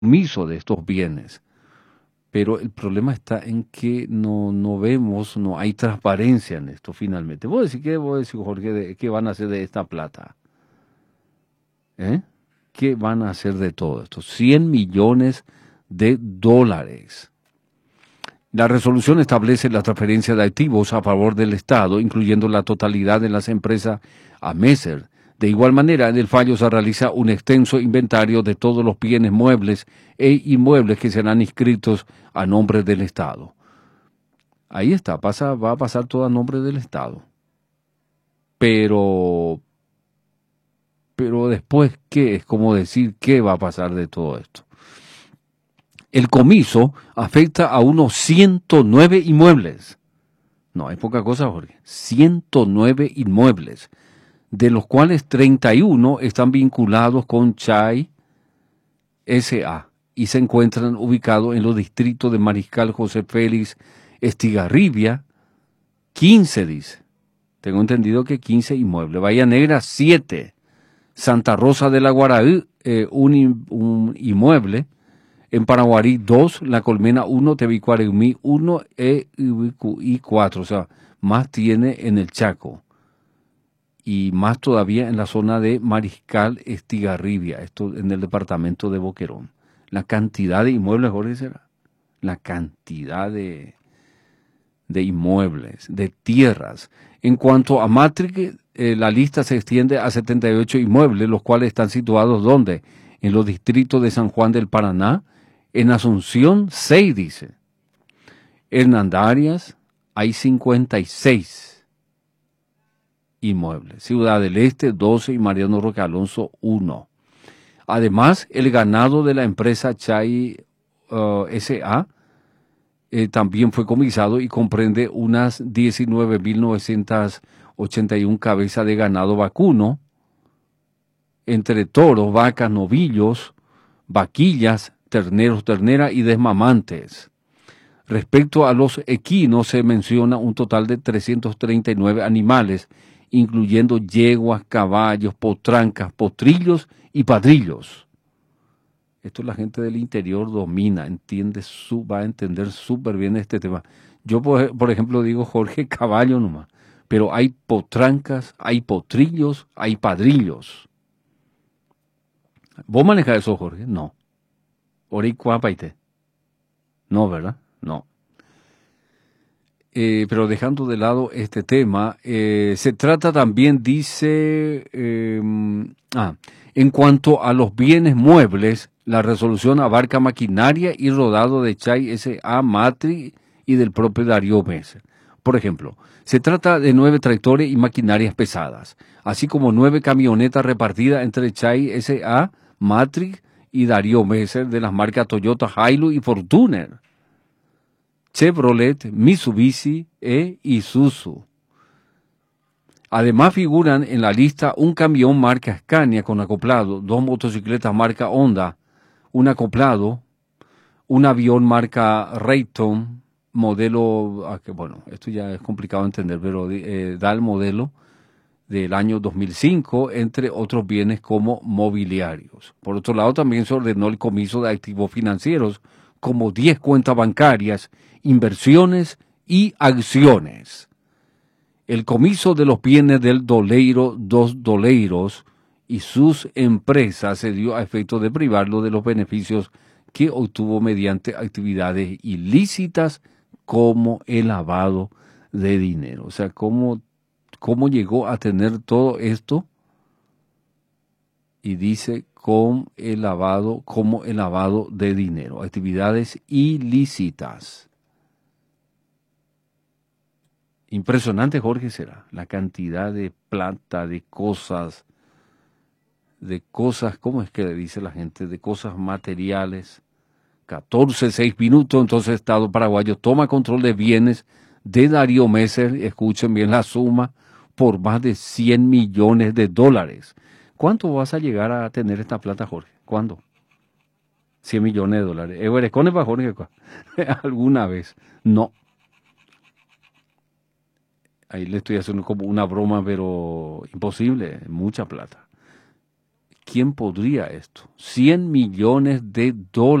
decomiso de estos bienes. Pero el problema está en que no vemos, no hay transparencia en esto finalmente. Vos decís, Jorge, ¿qué van a hacer de esta plata? ¿Eh? ¿Qué van a hacer de todo esto? 100 millones de dólares. La resolución establece la transferencia de activos a favor del Estado, incluyendo la totalidad de las empresas a Messer. De igual manera, en el fallo se realiza un extenso inventario de todos los bienes muebles e inmuebles que serán inscritos a nombre del Estado. Ahí está, va a pasar todo a nombre del Estado. Pero después, ¿qué? Es como decir, ¿qué va a pasar de todo esto? El comiso afecta a unos 109 inmuebles. No, hay poca cosa, Jorge. 109 inmuebles, de los cuales 31 están vinculados con Chai S.A. y se encuentran ubicados en los distritos de Mariscal José Félix Estigarribia. 15 dice. Tengo entendido que 15 inmuebles. Bahía Negra, 7. Santa Rosa de la Guaraí, un inmueble. En Paraguarí, 2. La Colmena, 1. Tebicuaremí, 1. Y 4. O sea, más tiene en el Chaco. Y más todavía en la zona de Mariscal Estigarribia, esto en el departamento de Boquerón. La cantidad de inmuebles, Jorge, será. La cantidad de inmuebles, de tierras. En cuanto a Matrix, la lista se extiende a 78 inmuebles, los cuales están situados ¿dónde? En los distritos de San Juan del Paraná, en Asunción, 6 dice. Hernandarias, hay 56 inmuebles. Ciudad del Este, 12 y Mariano Roque Alonso, 1. Además, el ganado de la empresa Chai S.A. También fue comisado y comprende unas 19.981 cabezas de ganado vacuno, entre toros, vacas, novillos, vaquillas, terneros, terneras y desmamantes. Respecto a los equinos, se menciona un total de 339 animales, incluyendo yeguas, caballos, potrancas, potrillos y padrillos. Esto la gente del interior domina, va a entender súper bien este tema. Yo, por ejemplo, digo Jorge caballo nomás, pero hay potrancas, hay potrillos, hay padrillos. ¿Vos manejás eso, Jorge? No. Oricuapaite. No, ¿verdad? No. Pero dejando de lado este tema, se trata también, dice, en cuanto a los bienes muebles, la resolución abarca maquinaria y rodado de Chai S.A. Matri y del propio Darío Messer. Por ejemplo, se trata de 9 tractores y maquinarias pesadas, así como 9 camionetas repartidas entre Chai S.A., Matri y Darío Messer de las marcas Toyota, Hilux y Fortuner, Chevrolet, Mitsubishi e Isuzu. Además figuran en la lista un camión marca Scania con acoplado, 2 motocicletas marca Honda, un acoplado, un avión marca Raytheon, modelo, bueno, esto ya es complicado de entender, pero da el modelo del año 2005, entre otros bienes como mobiliarios. Por otro lado, también se ordenó el comiso de activos financieros, como 10 cuentas bancarias, inversiones y acciones. El comiso de los bienes del doleiro, 2 doleiros y sus empresas se dio a efecto de privarlo de los beneficios que obtuvo mediante actividades ilícitas como el lavado de dinero. O sea, cómo llegó a tener todo esto, y dice como el lavado de dinero, actividades ilícitas. Impresionante, Jorge, será la cantidad de plata, de cosas, ¿cómo es que le dice la gente? De cosas materiales. 14:06 minutos, entonces Estado paraguayo toma control de bienes de Darío Messer, escuchen bien la suma, por más de 100 millones de dólares. ¿Cuánto vas a llegar a tener esta plata, Jorge? ¿Cuándo? 100 millones de dólares. ¿Eres para Jorge? ¿Alguna vez? No. Ahí le estoy haciendo como una broma, pero imposible, mucha plata. ¿Quién podría esto? $100 millones.